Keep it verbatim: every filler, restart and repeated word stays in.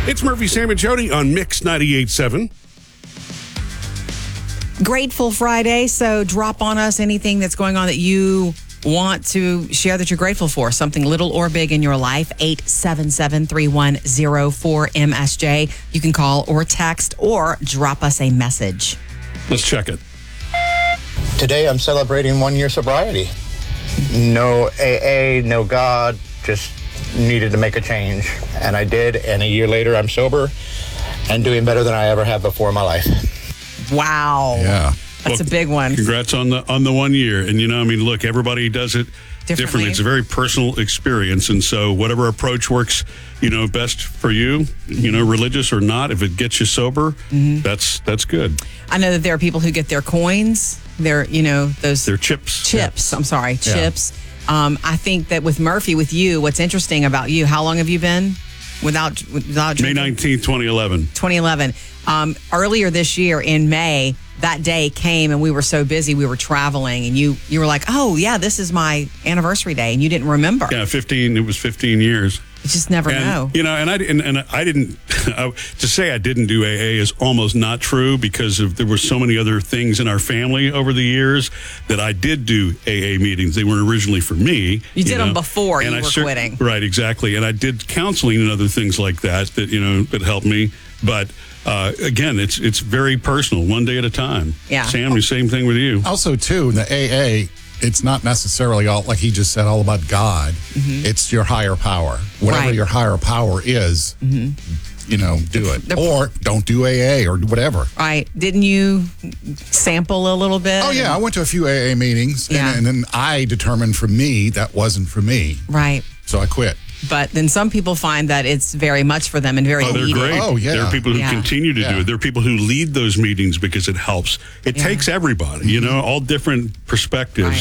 It's Murphy, Sam, and Jody on Mix ninety-eight point seven. Grateful Friday, so drop on us anything that's going on that you want to share that you're grateful for, something little or big in your life. Eight seven seven, three one zero four M S J. You can call or text or drop us a message. Let's check it. Today I'm celebrating one year sobriety. No A A, no God, just needed to make a change. And I did, and a year later I'm sober and doing better than I ever have before in my life. Wow. Yeah. That's Well, a big one. Congrats on the on the one year. And, you know, I mean, look, everybody does it differently. differently. It's a very personal experience. And so whatever approach works, you know, best for you, you know, religious or not, if it gets you sober, mm-hmm. that's that's good. I know that there are people who get their coins, their, you know, those... Their chips. Chips. I'm sorry, Yeah. chips. Um, I think that with Murphy, with you, what's interesting about you, how long have you been without without May drinking? nineteenth, twenty eleven. twenty eleven. Um, earlier this year in May, that day came and we were so busy, we were traveling, and you you were like, oh, yeah, this is my anniversary day, and you didn't remember. Yeah, fifteen, it was fifteen years. You just never and, know. You know, and I, and, and I didn't, I, to say I didn't do A A is almost not true because of, there were so many other things in our family over the years that I did do A A meetings. They weren't originally for me. You did know, them before and you I were cer- quitting. Right, exactly. And I did counseling and other things like that that, you know, that helped me. But uh, again, it's it's very personal, one day at a time. Yeah. Sam, the same thing with you. Also, too, in the A A, it's not necessarily all, like he just said, all about God. Mm-hmm. It's your higher power. Whatever Right. your higher power is, mm-hmm. you know, do it. The- or don't do A A or whatever. Right. Didn't you sample a little bit? Oh, yeah. I went to a few A A meetings, Yeah. and, and then I determined for me that wasn't for me. Right. So I quit. But then some people find that it's very much for them and very Oh, they're needed. great. Oh, yeah. There are people who Yeah. continue to Yeah. do it. There are people who lead those meetings because it helps. It Yeah. takes everybody, you know, all different perspectives. Right.